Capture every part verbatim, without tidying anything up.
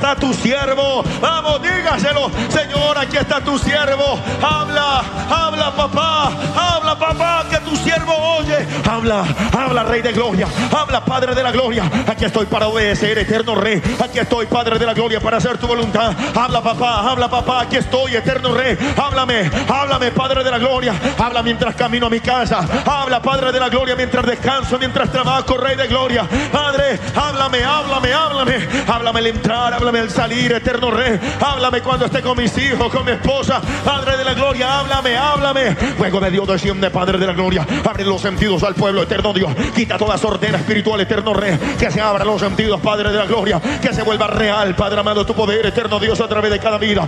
está tu siervo. Vamos, dígaselo. Señor, aquí está tu siervo. Habla, habla papá, habla papá, que tu siervo oye. Habla, habla Rey de Gloria. Habla Padre de la Gloria. Aquí estoy para obedecer, eterno Rey. Aquí estoy, Padre de la Gloria, para hacer tu voluntad. Habla papá, habla papá, aquí estoy, eterno Rey. Háblame, háblame Padre de la Gloria. Habla mientras camino a mi casa. Habla Padre de la Gloria mientras descanso, mientras trabajo, Rey de Gloria. Padre, háblame, háblame, háblame. Háblame al entrar, háblame al salir, eterno Rey. Háblame cuando esté con mis hijos, con mi esposa. Padre de la Gloria, háblame, háblame. Fuego de Dios desciende, Padre de la Gloria. Abre los sentidos al pueblo, eterno Dios. Quita toda sordera espiritual, eterno Rey. Que se abran los sentidos, Padre de la Gloria. Que se vuelva real, Padre amado, tu poder, eterno Dios, a través de cada vida.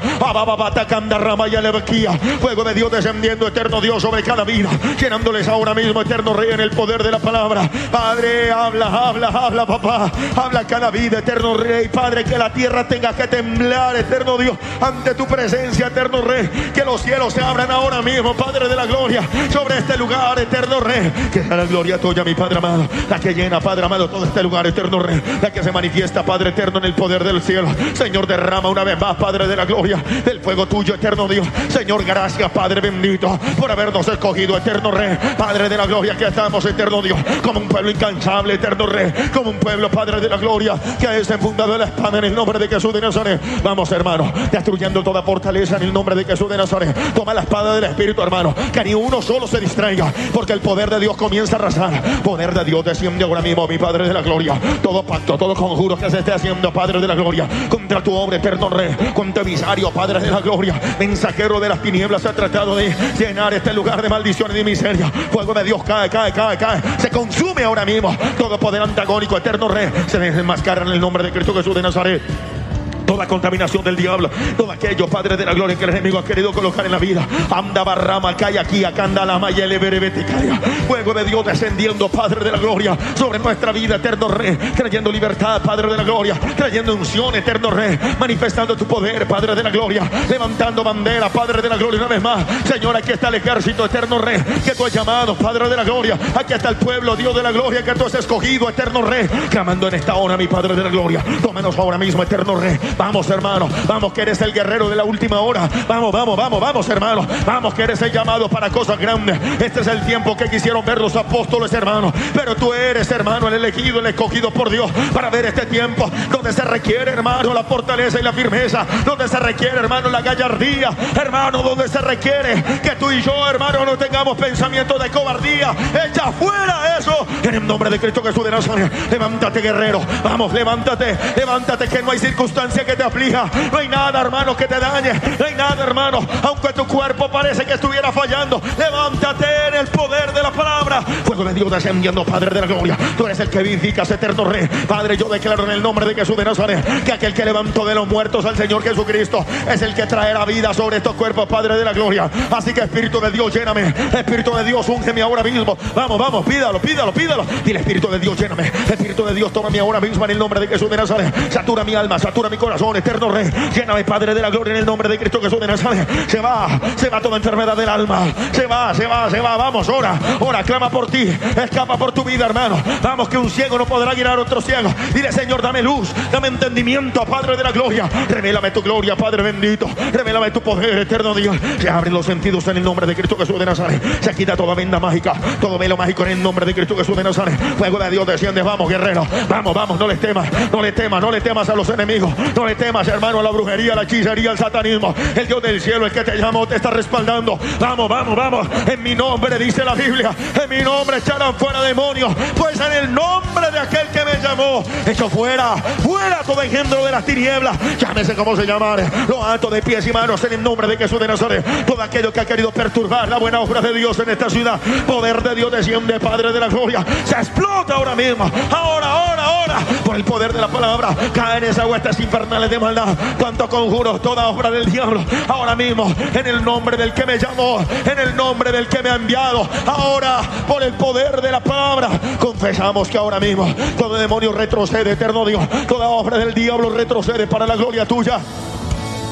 Fuego de Dios descendiendo, eterno Dios, sobre cada vida, llenándoles ahora mismo, eterno Rey, en el poder de la palabra. Padre, habla, habla, habla papá. Habla cada vida, eterno Rey. Padre, que la tierra tenga que temblar, eterno Dios, ante tu presencia, eterno Rey. Que los cielos se abran ahora mismo, Padre de la Gloria, sobre este lugar, eterno Rey. Que sea la gloria tuya, mi Padre amado, la que llena, Padre amado, todo este lugar, eterno Rey. La que se manifiesta, Padre eterno, en el poder del cielo. Señor, derrama una vez más, Padre de la Gloria, el fuego tuyo, eterno Dios. Señor, gracias, Padre bendito, por habernos escogido, eterno Rey. Padre de la Gloria, que estamos, eterno Dios, como un pueblo incansable, eterno Rey. Como un pueblo, Padre de la Gloria, que es enfundado en la espada, en el nombre de Jesús de Nazaret. Vamos, hermano, destruyendo toda fortaleza en el nombre de Jesús de Nazaret. Toma la espada del Espíritu, hermano, que ni uno solo se distraiga, porque el poder de Dios comienza a arrasar. Poder de Dios desciende ahora mismo, mi Padre de la Gloria. Todo pacto, todo conjuro que se esté haciendo, Padre de la Gloria, contra tu obra, eterno Rey, contra emisario, Padre de la Gloria, mensajero de las tinieblas, se ha tratado de llenar este lugar de maldición y de miseria. Fuego de Dios cae, cae, cae, cae. Se consume ahora mismo todo poder antagónico, eterno Rey. Se desenmascara en el nombre de Cristo Jesús de Nazaret. Toda contaminación del diablo, todo aquello, Padre de la Gloria, que el enemigo ha querido colocar en la vida. Anda barrama, cae aquí, acá anda la maya, eleverete, cae. Fuego de Dios descendiendo, Padre de la Gloria, sobre nuestra vida, eterno Rey. Trayendo libertad, Padre de la Gloria. Trayendo unción, eterno Rey. Manifestando tu poder, Padre de la Gloria. Levantando bandera, Padre de la Gloria, una vez más. Señor, aquí está el ejército, eterno Rey, que tú has llamado, Padre de la Gloria. Aquí está el pueblo, Dios de la Gloria, que tú has escogido, eterno Rey. Clamando en esta hora, mi Padre de la Gloria. Tómanos ahora mismo, eterno Rey. Vamos, hermano, vamos, que eres el guerrero de la última hora. Vamos, vamos, vamos, vamos, hermano. Vamos, que eres el llamado para cosas grandes. Este es el tiempo que quisieron ver los apóstoles, hermano. Pero tú eres, hermano, el elegido, el escogido por Dios para ver este tiempo donde se requiere, hermano, la fortaleza y la firmeza. Donde se requiere, hermano, la gallardía. Hermano, donde se requiere que tú y yo, hermano, no tengamos pensamientos de cobardía. Echa fuera eso en el nombre de Cristo Jesús de Nazaret. Levántate, guerrero. Vamos, levántate, levántate, que no hay circunstancia que te aflija. No hay nada, hermano, que te dañe. No hay nada, hermano, aunque tu cuerpo parece que estuviera fallando. Levántate en el poder de la palabra. Fuego de Dios descendiendo, Padre de la Gloria. Tú eres el que vivificas, eterno Rey. Padre, yo declaro en el nombre de Jesús de Nazaret que aquel que levantó de los muertos al Señor Jesucristo es el que traerá vida sobre estos cuerpos, Padre de la Gloria. Así que, Espíritu de Dios, lléname. Espíritu de Dios, úngeme ahora mismo. Vamos, vamos, pídalo, pídalo, pídalo. Dile, Espíritu de Dios, lléname. Espíritu de Dios, tómame ahora mismo en el nombre de Jesús de Nazaret. Satura mi alma, satura mi corazón, eterno Rey. Lléname, Padre de la Gloria, en el nombre de Cristo Jesús de Nazaret. Se va, se va toda enfermedad del alma. Se va, se va, se va. Vamos, ora, ora, clama por ti. Escapa por tu vida, hermano. Vamos, que un ciego no podrá guiar a otro ciego. Dile, Señor, dame luz, dame entendimiento, Padre de la Gloria. Revélame tu gloria, Padre bendito. Revélame tu poder, eterno Dios. Se abren los sentidos en el nombre de Cristo Jesús de Nazaret. Se quita toda venda mágica, todo velo mágico en el nombre de Cristo Jesús de Nazaret. Fuego de Dios desciende. Vamos, guerrero. Vamos, vamos, no les temas, no le temas, no le temas a los enemigos. No le temas, hermano, a la brujería, la hechicería, el satanismo. El Dios del cielo, el que te llamó, te está respaldando. Vamos, vamos, vamos. En mi nombre, dice la Biblia, en mi nombre echarán fuera demonios. Pues en el nombre de aquel que me llamó, echo fuera, fuera todo engendro de las tinieblas. Llámese como se llamare. Lo ato de pies y manos en el nombre de Jesús de Nazaret. Todo aquello que ha querido perturbar la buena obra de Dios en esta ciudad. Poder de Dios desciende, Padre de la Gloria. Se explota ahora mismo. Ahora, ahora, ahora. Por el poder de la palabra. Caen esas huestes infernales de maldad. Cuanto conjuros, toda obra del diablo. Ahora mismo, en el nombre del que me llamó, en el nombre del que me ha enviado. Ahora, por el poder de la palabra, confesamos que ahora mismo todo demonio retrocede, eterno Dios. Toda obra del diablo retrocede para la gloria tuya.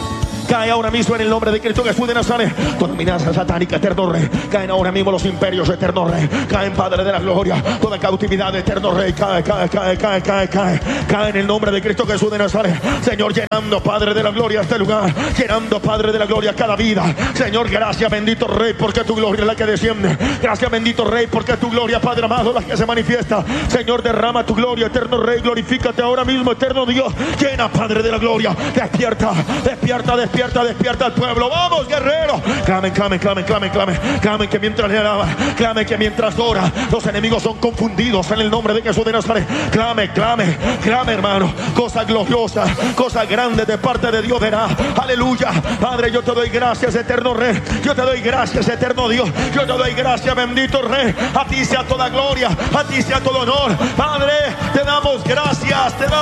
cae ahora mismo en el nombre de Cristo Jesús de Nazaret. Toda amenaza satánica, eterno Rey, caen ahora mismo los imperios, eterno Rey, caen, Padre de la gloria, toda cautividad, eterno Rey, cae, cae, cae, cae, cae, cae, cae en el nombre de Cristo Jesús de Nazaret. Señor, llenando, Padre de la gloria, este lugar, llenando, Padre de la gloria, cada vida. Señor, gracias, bendito Rey, porque tu gloria es la que desciende. Gracias, bendito Rey, porque tu gloria, Padre amado, la que se manifiesta. Señor, derrama tu gloria, eterno Rey, glorifícate ahora mismo, eterno Dios. Llena, Padre de la gloria, despierta, despierta, despierta, despierta al pueblo. Vamos, guerrero, clamen, clamen, clamen, clamen, clamen, clamen, que mientras le alaban, clamen, que mientras ora, los enemigos son confundidos en el nombre de Jesús de Nazaret. Clame, clame, clame, hermano, cosas gloriosas, cosas grandes de parte de Dios verá. Aleluya. Padre, yo te doy gracias, eterno Rey, yo te doy gracias, eterno Dios, yo te doy gracias, bendito Rey. A ti sea toda gloria, a ti sea todo honor, Padre, te damos gracias, te damos